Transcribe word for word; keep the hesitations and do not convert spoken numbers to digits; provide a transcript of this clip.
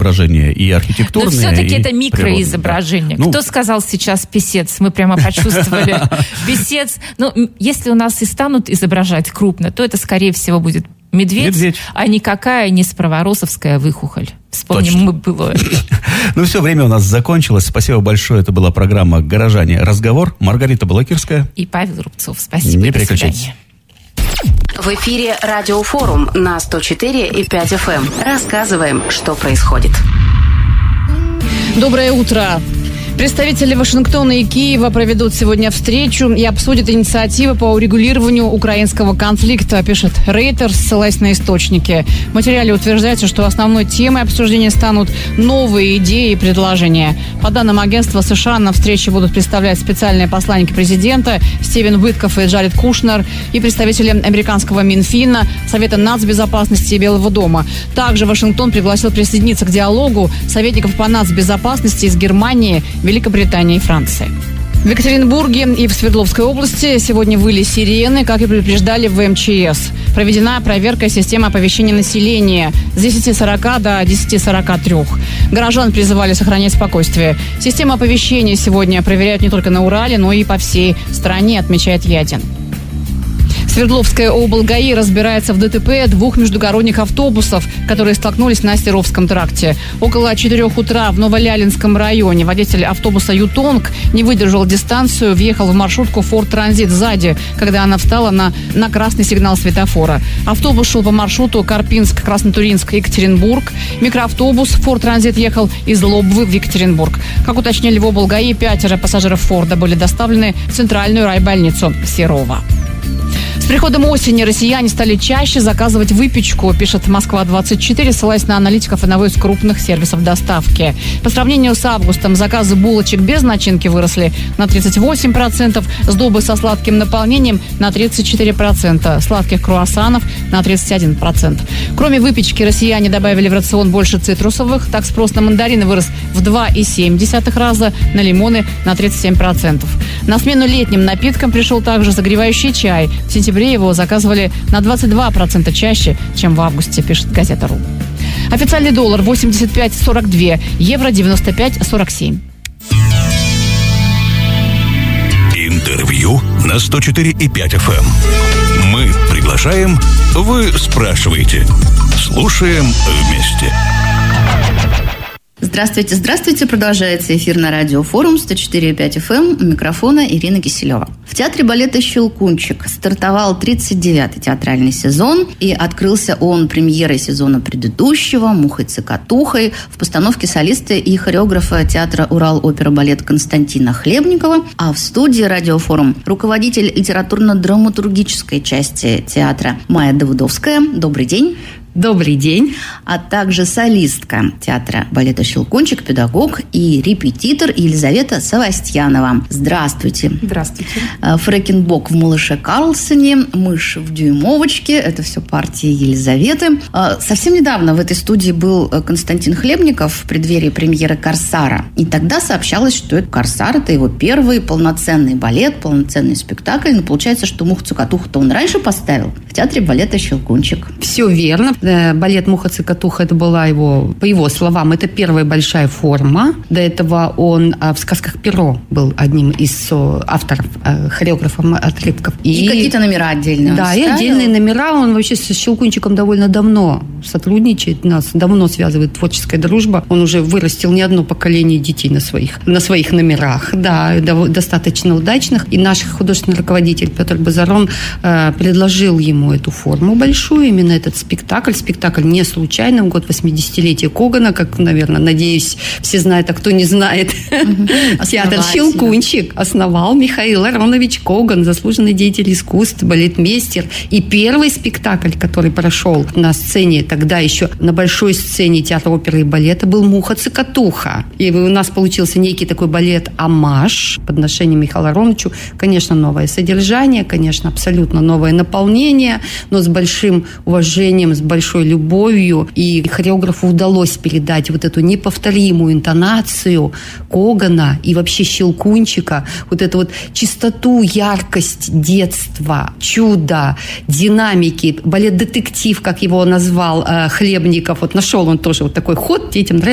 изображения, и архитектурные, но все-таки и это микроизображение. Да. Кто ну... сказал сейчас писец? Мы прямо почувствовали. Писец. Ну, если у нас и станут изображать крупно, то это, скорее всего, будет медведь, медведь. а никакая не справоросовская выхухоль. Вспомним Точно. мы былое. Ну все, время у нас закончилось. Спасибо большое. Это была программа «Горожане. Разговор». Маргарита Балакирская. И Павел Рубцов. Спасибо. Не переключайтесь. В эфире «Радиофорум» на сто четыре и пять эф эм. Рассказываем, что происходит. Доброе утро. Представители Вашингтона и Киева проведут сегодня встречу и обсудят инициативы по урегулированию украинского конфликта, пишет Reuters, ссылаясь на источники. В материале утверждается, что основной темой обсуждения станут новые идеи и предложения. По данным агентства США, на встрече будут представлять специальные посланники президента Стивен Уиткоф и Джаред Кушнер и представители американского Минфина, Совета нацбезопасности и Белого дома. Также Вашингтон пригласил присоединиться к диалогу советников по нацбезопасности из Германии, Великобритании и Франции. В Екатеринбурге и в Свердловской области сегодня выли сирены, как и предупреждали в эм че эс. Проведена проверка системы оповещения населения с десяти сорока до десяти сорока трёх. Горожан призывали сохранять спокойствие. Систему оповещения сегодня проверяют не только на Урале, но и по всей стране, отмечает Ядин. Свердловская облгаи разбирается в ДТП двух междугородних автобусов, которые столкнулись на Серовском тракте. Около четырех утра в Новолялинском районе водитель автобуса «Ютонг» не выдержал дистанцию, въехал в маршрутку «Форд Транзит» сзади, когда она встала на, на красный сигнал светофора. Автобус шел по маршруту Карпинск, Краснотуринск, Екатеринбург. Микроавтобус «Форд Транзит» ехал из Лобвы в Екатеринбург. Как уточнили в облгаи, пятеро пассажиров «Форда» были доставлены в центральную райбольницу Серова. С приходом осени россияне стали чаще заказывать выпечку, пишет Москва двадцать четыре, ссылаясь на аналитиков одного из крупных сервисов доставки. По сравнению с августом заказы булочек без начинки выросли на тридцать восемь процентов, сдобы со сладким наполнением на тридцать четыре процента, сладких круассанов на тридцать один процент. Кроме выпечки, россияне добавили в рацион больше цитрусовых. Так спрос на мандарины вырос в два целых семь десятых раза, на лимоны на тридцать семь процентов. На смену летним напиткам пришел также согревающий чай. В сентябре его заказывали на двадцать два процента чаще, чем в августе, пишет газета «Ру». Официальный доллар восемьдесят пять сорок два, евро девяносто пять сорок семь. Интервью на сто четыре и пять эф эм. Мы приглашаем, вы спрашиваете. Слушаем вместе. Здравствуйте, здравствуйте. Продолжается эфир на радиофорум сто четыре и пять эф эм. У микрофона Ирина Киселева. В театре балета «Щелкунчик» стартовал тридцать девятый театральный сезон, и открылся он премьерой сезона предыдущего «Мухой-цокотухой» в постановке солиста и хореографа театра «Урал-опера-балет» Константина Хлебникова, а в студии радиофорум руководитель литературно-драматургической части театра Майя Давыдовская. Добрый день. Добрый день. А также солистка театра балета «Щелкунчик», педагог и репетитор Елизавета Савастьянова. Здравствуйте. Здравствуйте. Фрэкенбок в «Малыше Карлсоне», мышь в «Дюймовочке». Это все партии Елизаветы. Совсем недавно в этой студии был Константин Хлебников в преддверии премьеры «Корсара». И тогда сообщалось, что это «Корсар» – это его первый полноценный балет, полноценный спектакль. Но получается, что «Муху-цокотуху»-то он раньше поставил в театре балета «Щелкунчик». Все верно. Балет «Муха-цокотуха» это была его, по его словам, это первая большая форма. До этого он в «Сказках Перо» был одним из авторов, хореографом отрывков. И, и какие-то номера отдельные. Да, и отдельные номера. Он вообще с «Щелкунчиком» довольно давно сотрудничает. Нас давно связывает творческая дружба. Он уже вырастил не одно поколение детей на своих, на своих номерах. Да, достаточно удачных. И наш художественный руководитель Петр Базарон э, предложил ему эту форму большую, именно этот спектакль. Спектакль не случайно, в год восьмидесятилетия Когана, как, наверное, надеюсь, все знают, а кто не знает. Театр «Щелкунчик» основал Михаил Аронович Коган, заслуженный деятель искусств, балетмейстер. И первый спектакль, который прошел на сцене, тогда еще на большой сцене театра оперы и балета, был «Муха-цокотуха». И у нас получился некий такой балет-омаж, подношение Михаилу Ароновичу. Конечно, новое содержание, конечно, абсолютно новое наполнение, но с большим уважением, с большой любовью, и хореографу удалось передать вот эту неповторимую интонацию Когана и вообще «Щелкунчика», вот эту вот чистоту, яркость детства, чудо, динамики, балет-детектив, как его назвал э, Хлебников, вот нашел он тоже вот такой ход, детям нравится.